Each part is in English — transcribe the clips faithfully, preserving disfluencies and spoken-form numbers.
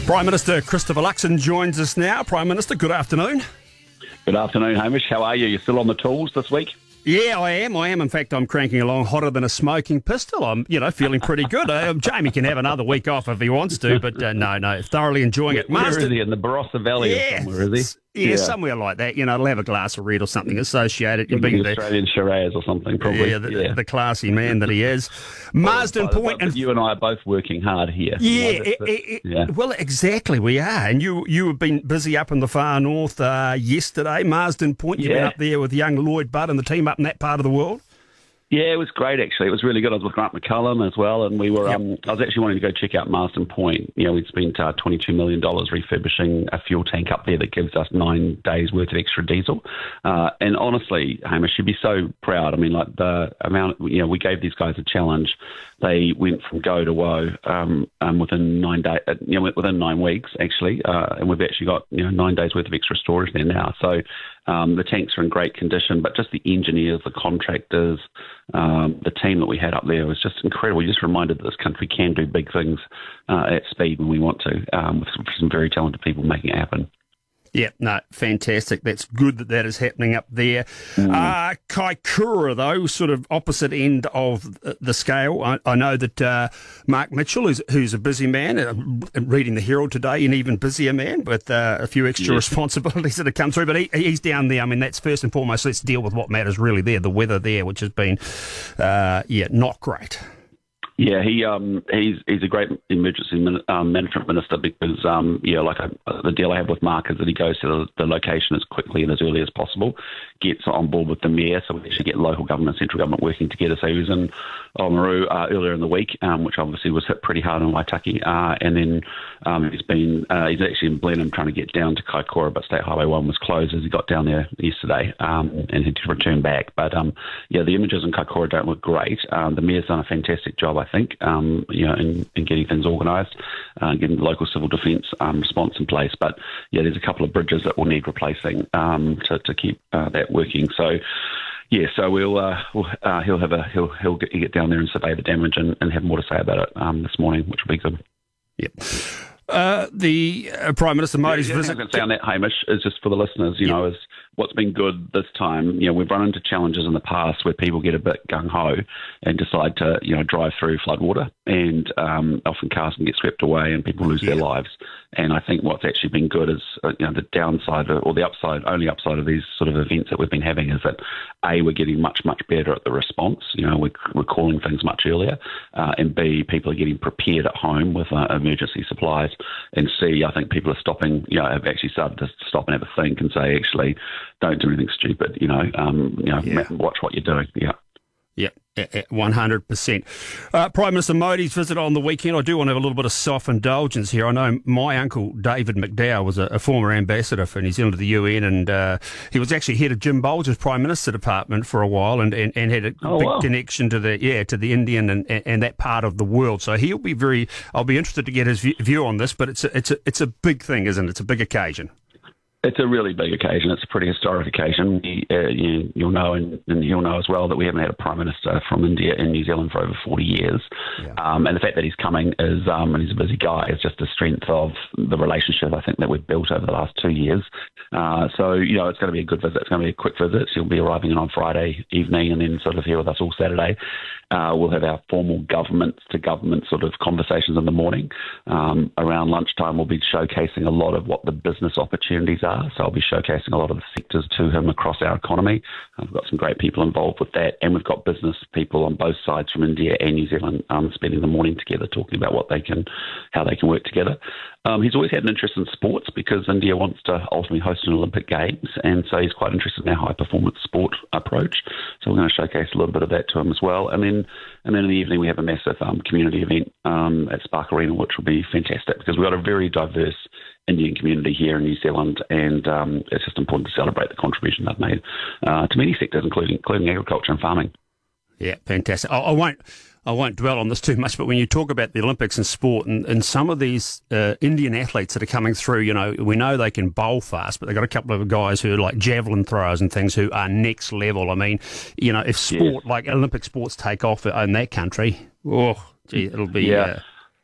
Prime Minister Christopher Luxon joins us now. Prime Minister, good afternoon. Good afternoon, Hamish. How are you? You still on the tools this week? Yeah, I am. I am. In fact, I'm cranking along hotter than a smoking pistol. I'm, you know, feeling pretty good. Uh, Jamie can have another week off if he wants to, but uh, no, no, thoroughly enjoying it. Where Master, is he? In the Barossa Valley yeah, or somewhere, is he? Yeah, yeah, somewhere like that. You know, I'll have a glass of red or something associated. Maybe Being the Australian Shiraz or something, probably. Yeah, the, yeah. the classy man that he is. Marsden well, Point. but And you and I are both working hard here. Yeah, You know, it, that's it, it. it, yeah. Well, exactly, we are. And you you have been busy up in the far north uh, yesterday, Marsden Point. You've Yeah. been up there with young Lloyd Budd and the team up in that part of the world. Yeah, it was great actually. It was really good. I was with Grant McCullum as well, and we were. Yep. Um, I was actually wanting to go check out Marsden Point. You know, we'd spent uh, twenty-two million dollars refurbishing a fuel tank up there that gives us nine days worth of extra diesel. Uh, and honestly, Hamish, you'd be so proud. I mean, like the amount. You know, we gave these guys a challenge. They went from go to woe um, um, within nine days. Uh, you know, within nine weeks actually, uh, and we've actually got you know nine days worth of extra storage there now. So. Um, the tanks are in great condition, but just the engineers, the contractors, um, the team that we had up there was just incredible. You just reminded that this country can do big things uh, at speed when we want to, um, with some, some very talented people making it happen. Yeah, no, fantastic. That's good that that is happening up there. Mm. Uh, Kaikoura, though, sort of opposite end of the scale. I, I know that uh, Mark Mitchell, who's, who's a busy man, uh, reading the Herald today, an even busier man with uh, a few extra yes. responsibilities that have come through. But he, he's down there. I mean, that's first and foremost. Let's deal with what matters really there, the weather there, which has been, uh, yeah, not great. Yeah, he um he's he's a great emergency min, um, management minister because um yeah like I, the deal I have with Mark is that he goes to the, the location as quickly and as early as possible, gets on board with the mayor, so we actually get local government and central government working together. So he was in Oamaru uh, earlier in the week, um, which obviously was hit pretty hard in Waitaki, uh, and then um, he's been uh, he's actually in Blenheim trying to get down to Kaikoura, but State Highway One was closed as he got down there yesterday, um, and he did return back. But um yeah, the images in Kaikoura don't look great. Um, the mayor's done a fantastic job, I think. Um, you know, in, in getting things organised, uh, getting the local civil defence um, response in place. But yeah, there's a couple of bridges that will need replacing um, to, to keep uh, that working. So yeah, so we'll, uh, we'll uh, he'll have a he'll he'll get, get down there and survey the damage and, and have more to say about it um, this morning, which will be good. Yep. Uh, the uh, Prime Minister Modi's yeah, visit. I was going to say on that, Hamish, is just for the listeners. You yep. know, is what's been good this time. You know, we've run into challenges in the past where people get a bit gung ho and decide to, you know, drive through floodwater, and um, often cars can get swept away and people lose yeah. their lives. And I think what's actually been good is, uh, you know, the downside or the upside, only upside of these sort of events that we've been having is that A, we're getting much, much better at the response. You know, we're, we're calling things much earlier, uh, and B, people are getting prepared at home with uh, emergency supplies. And C, I think people are stopping, you know, have actually started to stop and have a think and say, actually, don't do anything stupid. You know, um, you know, yeah. watch what you're doing. Yeah. Yeah, one hundred percent. Uh, Prime Minister Modi's visit on the weekend, I do want to have a little bit of self-indulgence here. I know my uncle, David McDowell, was a, a former ambassador for New Zealand to the U N, and uh, he was actually head of Jim Bolger's Prime Minister Department for a while, and, and, and had a oh, big wow. connection to the yeah to the Indian and, and, and that part of the world. So he'll be very, I'll be interested to get his view on this, but it's a, it's a, it's a big thing, isn't it? It's a big occasion. It's a really big occasion. It's a pretty historic occasion. You, uh, you, you'll know, and, and you'll know as well, that we haven't had a Prime Minister from India in New Zealand for over forty years. Yeah. Um, and the fact that he's coming is, um, and he's a busy guy, is just a strength of the relationship, I think, that we've built over the last two years. Uh, so, you know, it's going to be a good visit. It's going to be a quick visit. He'll be arriving in on Friday evening and then sort of here with us all Saturday. Uh, we'll have our formal government-to-government sort of conversations in the morning. Um, around lunchtime, we'll be showcasing a lot of what the business opportunities are. So I'll be showcasing a lot of the sectors to him across our economy. Uh, we've got some great people involved with that, and we've got business people on both sides from India and New Zealand um, spending the morning together talking about what they can, how they can work together. Um, he's always had an interest in sports because India wants to ultimately host an Olympic Games, and so he's quite interested in our high-performance sport approach. So we're going to showcase a little bit of that to him as well. And then, and then in the evening, we have a massive um, community event um, at Spark Arena, which will be fantastic because we've got a very diverse Indian community here in New Zealand, and um, it's just important to celebrate the contribution they've made uh, to many sectors, including including agriculture and farming. Yeah, fantastic. I, I won't. I won't dwell on this too much, but when you talk about the Olympics and sport and, and some of these uh, Indian athletes that are coming through, you know, we know they can bowl fast, but they've got a couple of guys who are like javelin throwers and things who are next level. I mean, you know, if sport, yes. like Olympic sports take off in that country, oh, gee, it'll be... Yeah. Uh,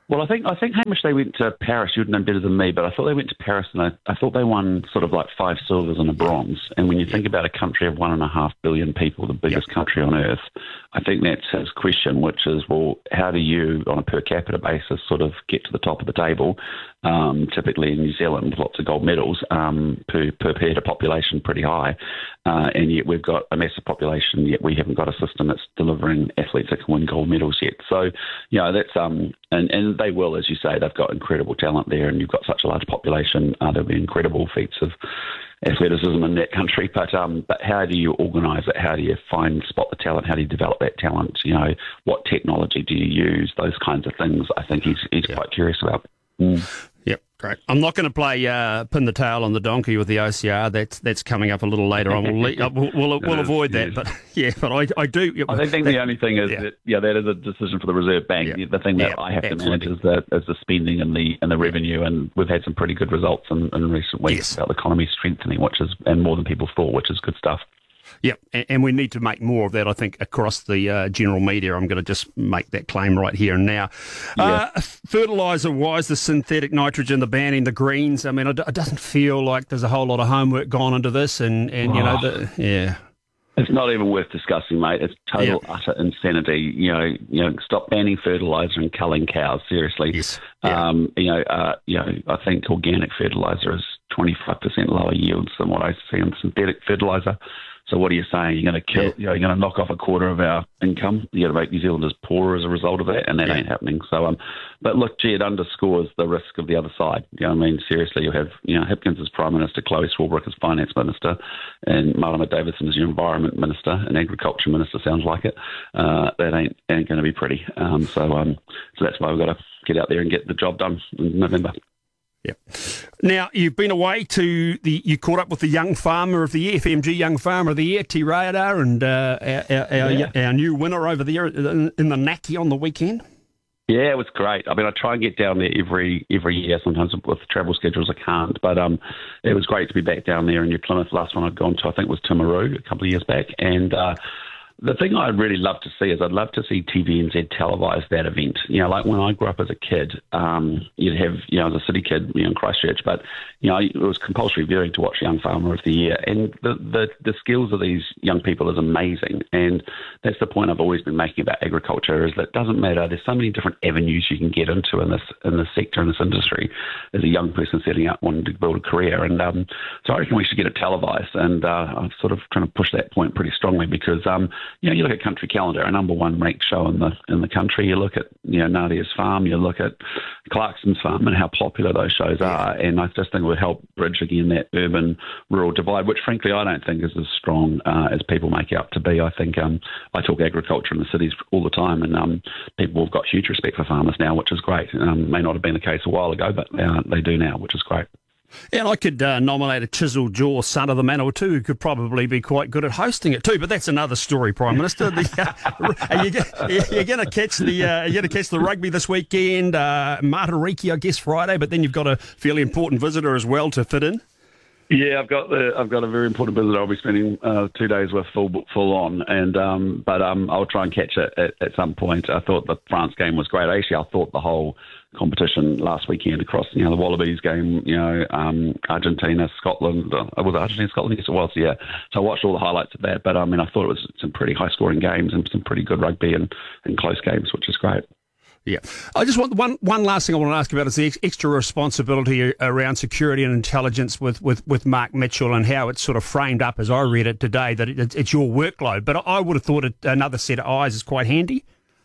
Well, I think I think Hamish, they went to Paris. You'd know better than me, but I thought they went to Paris and I, I thought they won sort of like five silvers and a bronze. And when you think about a country of one and a half billion people, the biggest yep. country on earth, I think that's his question, which is, well, how do you, on a per capita basis, sort of get to the top of the table? Um, typically in New Zealand, with lots of gold medals, um, per, per head of population pretty high, uh, and yet we've got a massive population, yet we haven't got a system that's delivering athletes that can win gold medals yet. So, you know, that's um, and, and they will, as you say, they've got incredible talent there, and you've got such a large population. Uh, there'll be incredible feats of athleticism in that country, but um, but how do you organise it? How do you find, spot the talent? How do you develop that talent? You know, what technology do you use? Those kinds of things. I think he's he's yeah. quite curious about. Mm. Yep, great. I'm not going to play uh, pin the tail on the donkey with the O C R. That's that's coming up a little later on. We'll le- we'll, we'll, we'll avoid that. Yes. But yeah, but I I do. I think that, the only thing is yeah. that yeah, that is a decision for the Reserve Bank. Yeah. The thing that yeah, I have absolutely. to manage is the is the spending and the and the revenue, and we've had some pretty good results in, in recent weeks yes. about the economy strengthening, which is and more than people thought, which is good stuff. Yep, and, and we need to make more of that, I think, across the uh, general media. I'm going to just make that claim right here and now. Yeah. Uh, fertiliser-wise, the synthetic nitrogen, the banning, the greens, I mean, it, it doesn't feel like there's a whole lot of homework gone into this, and, and you oh. know, the, yeah. It's not even worth discussing, mate. It's total, yep. utter insanity. You know, you know, stop banning fertiliser and culling cows. Seriously. Yes. Yeah. Um, you know, uh, you know, I think organic fertiliser is twenty-five percent lower yields than what I see in synthetic fertiliser. So what are you saying? You're going to kill, you know, you're going to knock off a quarter of our income. You're going to make New Zealanders poorer as a result of that, and that yeah. ain't happening. So, um, but look, gee, it underscores the risk of the other side. You know what I mean? Seriously, you have, you know, Hipkins as Prime Minister, Chloe Swarbrick as Finance Minister, and Marama Davidson as your Environment Minister and Agriculture Minister, sounds like it. Uh, that ain't ain't going to be pretty. Um, so, um, so that's why we've got to get out there and get the job done in November. Yep. Now, you've been away to the, you caught up with the Young Farmer of the Year, F M G Young Farmer of the Year, T Raider, and uh, our, our, yeah. our new winner over there in, in the Naki on the weekend. Yeah, it was great. I mean, I try and get down there every every year. Sometimes with travel schedules, I can't. But um, it was great to be back down there in New Plymouth. Last one I'd gone to, I think, was Timaru a couple of years back. And uh, the thing I'd really love to see is I'd love to see T V N Z televise that event. You know, like when I grew up as a kid, um, you'd have, you know, as a city kid, you know, in Christchurch, but, you know, it was compulsory viewing to watch Young Farmer of the Year. And the, the, the skills of these young people is amazing. And that's the point I've always been making about agriculture, is that it doesn't matter. There's so many different avenues you can get into in this in this sector, in this industry, as a young person setting out wanting to build a career. And um, so I reckon we should get it televised. And uh, I'm sort of trying to push that point pretty strongly because, um, you know, you look at Country Calendar, a number one ranked show in the in the country. You look at, you know, Nadia's Farm, you look at Clarkson's Farm and how popular those shows are. And I just think it would help bridge again that urban-rural divide, which frankly I don't think is as strong uh, as people make out to be. I think um, I talk agriculture in the cities all the time, and um, people have got huge respect for farmers now, which is great. Um, may not have been the case a while ago, but uh, they do now, which is great. And I could uh, nominate a chisel jaw son of the man or two who could probably be quite good at hosting it too. But that's another story, Prime Minister. The, uh, are you, you're going to catch the uh, you're going to catch the rugby this weekend, uh, Matariki, I guess Friday. But then you've got a fairly important visitor as well to fit in. Yeah, I've got the I've got a very important visitor. I'll be spending uh, two days with full full on, and um, but um, I'll try and catch it at, at some point. I thought the France game was great. Actually, I thought the whole competition last weekend across, you know, the Wallabies game, you know, um, Argentina, Scotland. Uh, was it Argentina, Scotland? Yes, it was. Yeah. So I watched all the highlights of that. But I mean, I thought it was some pretty high scoring games and some pretty good rugby and, and close games, which is great. Yeah. I just want one one last thing I want to ask about is the ex- extra responsibility around security and intelligence with, with, with Mark Mitchell and how it's sort of framed up as I read it today, that it, it's your workload. But I would have thought it, another set of eyes is quite handy.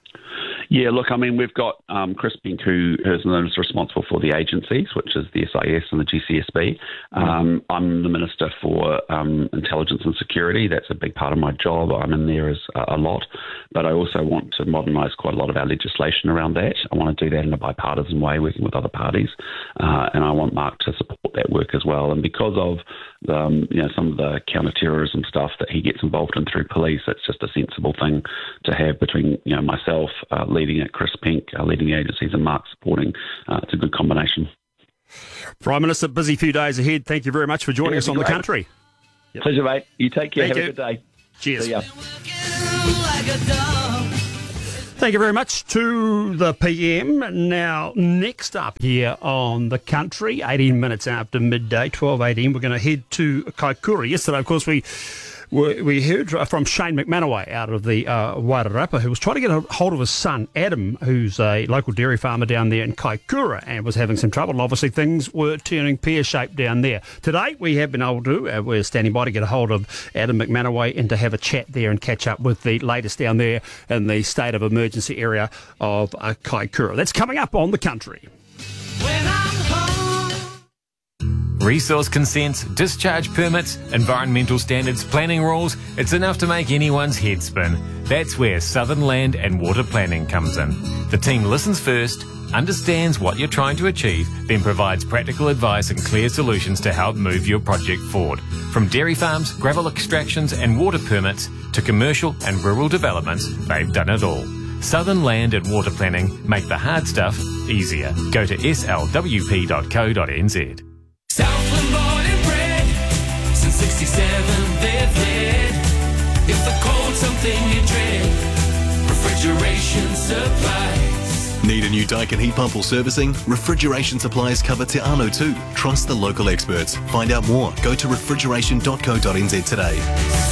Yeah, look, I mean, we've got um, Chris Pink, who is responsible for the agencies, which is the S I S and the G C S B. Um, I'm the Minister for um, Intelligence and Security. That's a big part of my job. I'm in there as a, a lot. But I also want to modernise quite a lot of our legislation around that. I want to do that in a bipartisan way, working with other parties. Uh, and I want Mark to support that work as well. And because of um, you know, some of the counter-terrorism stuff that he gets involved in through police, it's just a sensible thing to have between, you know, myself, uh, leading it, Chris Pink, uh, leading the agencies, and Mark supporting. Uh, it's a good combination. Prime Minister, busy few days ahead. Thank you very much for joining yeah, us on great. The Country. Yep. Pleasure, mate. You take care. Thank Have you. a good day. Cheers. See ya. Thank you very much to the P M. Now, next up here on The Country, eighteen minutes after midday, twelve eighteen, we're going to head to Kaikoura. Yesterday, of course, we we heard from Shane McManaway out of the uh, Wairarapa, who was trying to get a hold of his son, Adam, who's a local dairy farmer down there in Kaikoura, and was having some trouble. And obviously, things were turning pear-shaped down there. Today, we have been able to, uh, we're standing by to get a hold of Adam McManaway and to have a chat there and catch up with the latest down there in the state of emergency area of uh, Kaikoura. That's coming up on The Country. When I'm home. Resource consents, discharge permits, environmental standards, planning rules, it's enough to make anyone's head spin. That's where Southern Land and Water Planning comes in. The team listens first, understands what you're trying to achieve, then provides practical advice and clear solutions to help move your project forward. From dairy farms, gravel extractions and water permits to commercial and rural developments, they've done it all. Southern Land and Water Planning make the hard stuff easier. Go to s l w p dot co dot n z. Southland born and bred, since sixty-seven they've led. If the cold's something you dread, refrigeration supplies. Need a new Daikin heat pump or servicing? Refrigeration supplies cover Te Anau too. Trust the local experts. Find out more. Go to refrigeration dot co dot n z today.